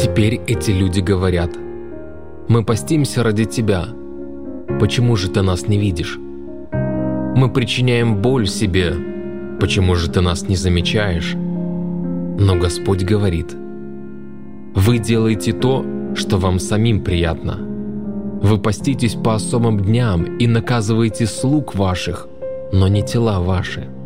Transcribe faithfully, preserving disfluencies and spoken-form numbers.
Теперь эти люди говорят: «Мы постимся ради Тебя. Почему же Ты нас не видишь? Мы причиняем боль себе. Почему же Ты нас не замечаешь?» Но Господь говорит: «Вы делаете то, что вам самим приятно. Вы поститесь по особым дням и наказываете слуг ваших, но не тела ваши.